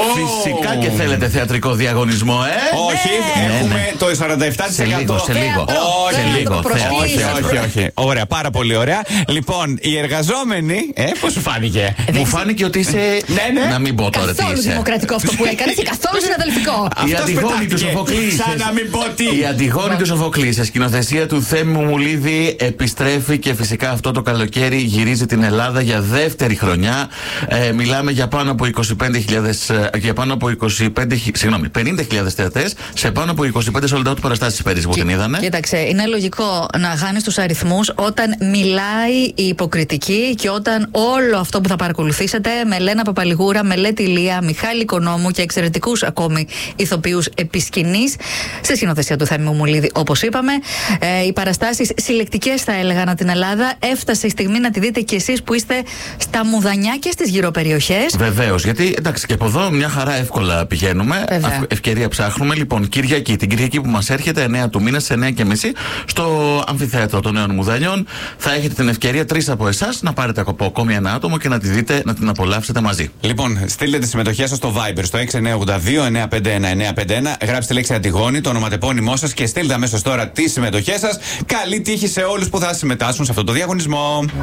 Φυσικά και θέλετε θεατρικό διαγωνισμό, Όχι, έχουμε το 47%. Σε λίγο. Όχι. Ωραία, πάρα πολύ ωραία. Λοιπόν, οι εργαζόμενοι. Πώς σου φάνηκε? Μου φάνηκε ότι είσαι. Ναι. Να μην πω τώρα τι Καθόλου είσαι. δημοκρατικό αυτό που έκανε και καθόλου συναδελφικό. Η Αντιγόνη του Σοφοκλή. Σαν να μην πω τι. Η Αντιγόνη του Σοφοκλή, σε σκηνοθεσία του Θέμη Μουμουλίδη, επιστρέφει και φυσικά αυτό το καλοκαίρι γυρίζει την Ελλάδα για δεύτερη χρονιά. Μιλάμε για πάνω από 50.000 θεατές σε πάνω από 25 sold out παραστάσεις πέρυσι που την είδανε. Κοίταξε, είναι λογικό να χάνεις τους αριθμούς όταν μιλάει η υποκριτική και όταν όλο αυτό που θα παρακολουθήσετε με Λένα Παπαλιγούρα, Μελέτη Ηλία, Μιχάλη Οικονόμου και εξαιρετικούς ακόμη ηθοποιούς επισκηνής σε σκηνοθεσία του Θέμη Μουμουλίδη, όπως είπαμε. Οι παραστάσεις συλλεκτικές, θα έλεγα, ανά την Ελλάδα. Έφτασε η στιγμή να τη δείτε κι εσείς που είστε στα Μουδανιά και στις γύρω περιοχές. Βεβαίως, γιατί εντάξει και από εδώ μια χαρά εύκολα πηγαίνουμε. Ευκαιρία ψάχνουμε. Λοιπόν, την Κυριακή που μας έρχεται, 9 του μήνα, σε 9:30, στο Αμφιθέατρο των Νέων Μουδανιών, θα έχετε την ευκαιρία 3 από εσάς να πάρετε από ακόμη ένα άτομο και να τη δείτε, να την απολαύσετε μαζί. Λοιπόν, στείλτε τη συμμετοχή σας στο Viber στο 6982-951-951. Γράψτε τη λέξη Αντιγόνη, το ονοματεπώνυμό σας και στείλτε αμέσως τώρα τις συμμετοχές σας. Καλή τύχη σε όλους που θα συμμετάσχουν σε αυτό το διαγωνισμό.